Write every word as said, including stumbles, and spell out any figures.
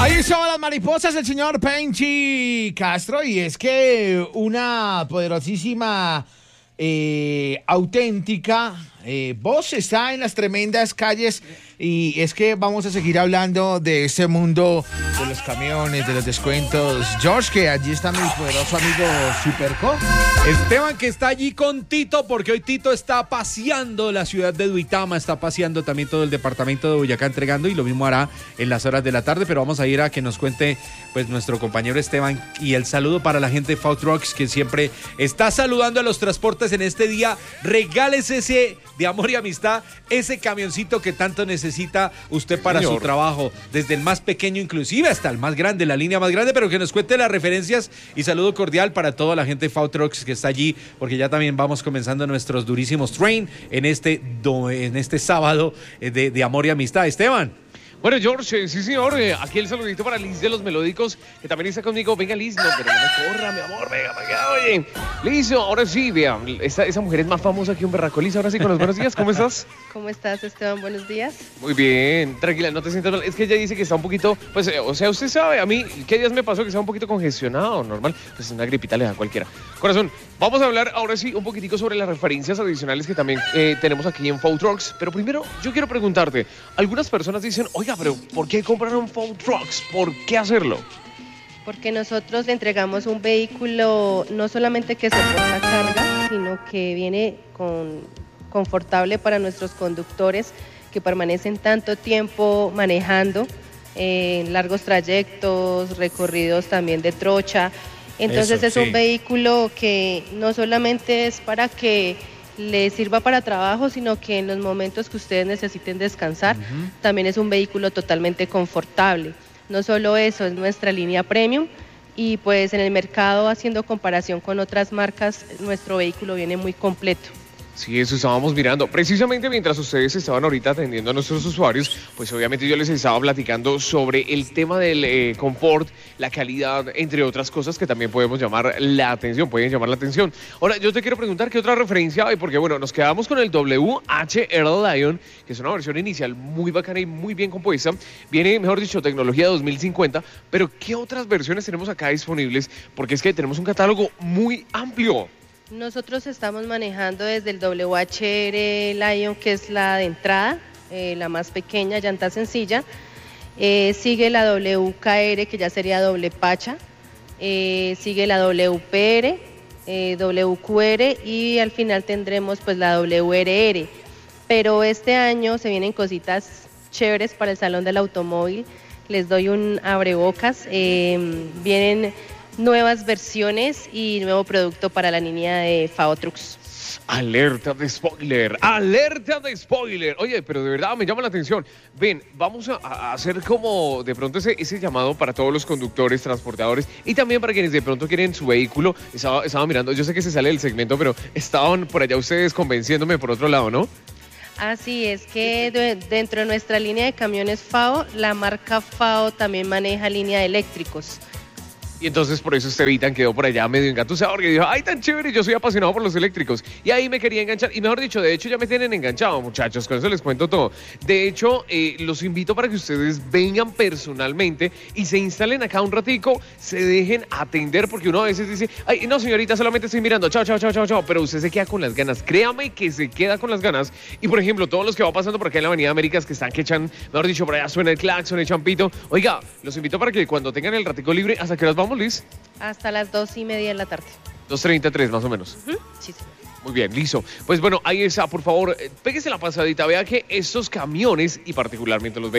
Ahí estaban las mariposas del señor Penchi Castro, y es que una poderosísima, eh, auténtica eh, voz está en las tremendas calles, y es que vamos a seguir hablando de este mundo de los camiones, de los descuentos. George, que allí está mi poderoso amigo Superco. Esteban, que está allí con Tito, porque hoy Tito está paseando la ciudad de Duitama, está paseando también todo el departamento de Boyacá entregando, y lo mismo hará en las horas de la tarde, pero vamos a ir a que nos cuente pues nuestro compañero Esteban, y el saludo para la gente de Food Trucks, que siempre está saludando a los transportes en este día. Regálese ese de amor y amistad, ese camioncito que tanto necesita usted para Señor. su trabajo, desde el más pequeño inclusive hasta el más grande, la línea más grande, pero que nos cuente las referencias, y saludo cordial para toda la gente de Food Trucks que está allí, porque ya también vamos comenzando nuestros durísimos train en este, en este sábado de, de amor y amistad. Esteban. Bueno, George, sí señor, eh, aquí el saludito para Liz de los Melódicos, que también está conmigo. Venga, Liz, no, pero no me corra, mi amor, venga, venga, oye. Liz, ahora sí, vea, esa, esa mujer es más famosa que un berraco. Liz, ahora sí, con los buenos días, ¿cómo estás? ¿Cómo estás, Esteban? Buenos días. Muy bien, tranquila, no te sientas mal. Es que ella dice que está un poquito, pues, eh, o sea, usted sabe, a mí, ¿qué días me pasó que estaba un poquito congestionado? Normal, pues una gripita le da a cualquiera. Corazón, vamos a hablar ahora sí un poquitico sobre las referencias adicionales que también eh, tenemos aquí en Food Trucks. Pero primero, yo quiero preguntarte, algunas personas dicen, oiga, pero ¿por qué comprar un Food Trucks? ¿Por qué hacerlo? Porque nosotros le entregamos un vehículo no solamente que soporta carga, sino que viene con, confortable para nuestros conductores que permanecen tanto tiempo manejando, eh, largos trayectos, recorridos también de trocha. Entonces Eso, es sí. un vehículo que no solamente es para que le sirva para trabajo, sino que en los momentos que ustedes necesiten descansar, uh-huh. también es un vehículo totalmente confortable. No solo eso, es nuestra línea premium, y pues en el mercado, haciendo comparación con otras marcas, nuestro vehículo viene muy completo. Sí, eso estábamos mirando. Precisamente mientras ustedes estaban ahorita atendiendo a nuestros usuarios, pues obviamente yo les estaba platicando sobre el tema del eh, confort, la calidad, entre otras cosas que también podemos llamar la atención, pueden llamar la atención. Ahora, yo te quiero preguntar qué otra referencia hay, porque bueno, nos quedamos con el W H R Lion, que es una versión inicial muy bacana y muy bien compuesta. Viene, mejor dicho, tecnología dos mil cincuenta, pero ¿qué otras versiones tenemos acá disponibles? Porque es que tenemos un catálogo muy amplio. Nosotros estamos manejando desde el W H R Lion, que es la de entrada, eh, la más pequeña, llanta sencilla. Eh, sigue la W K R, que ya sería doble pacha. Eh, sigue la W P R, eh, W Q R, y al final tendremos pues la W R R. Pero este año se vienen cositas chéveres para el Salón del Automóvil. Les doy un abrebocas. Eh, vienen nuevas versiones y nuevo producto para la línea de Food Trucks. Alerta de spoiler, alerta de spoiler. Oye, pero de verdad me llama la atención. Ven, vamos a, a hacer como de pronto ese, ese llamado para todos los conductores, transportadores, y también para quienes de pronto quieren su vehículo. Estaba, estaba mirando, yo sé que se sale del segmento, pero estaban por allá ustedes convenciéndome por otro lado, ¿no? Así es, que de, dentro de nuestra línea de camiones F A O, la marca F A O también maneja línea de eléctricos. Y entonces por eso este Vitan quedó por allá medio engatusado, porque dijo, ay, tan chévere, yo soy apasionado por los eléctricos. Y ahí me quería enganchar, y mejor dicho, de hecho ya me tienen enganchado, muchachos, con eso les cuento todo. De hecho, eh, los invito para que ustedes vengan personalmente y se instalen acá un ratico, se dejen atender, porque uno a veces dice, ay, no señorita, solamente estoy mirando, chao, chao, chao, chao, chao, pero usted se queda con las ganas, créame que se queda con las ganas. Y por ejemplo, todos los que van pasando por acá en la Avenida Américas, que están, que echan, mejor dicho, por allá suena el claxon, el champito, oiga, los invito para que cuando tengan el ratico libre, ¿hasta qué horas vamos, Liz? Hasta las dos y media de la tarde. dos treinta y tres más o menos. Uh-huh. Sí, sí. Muy bien, listo. Pues bueno, ahí está, por favor, péguese la pasadita, vea que estos camiones, y particularmente los vehículos,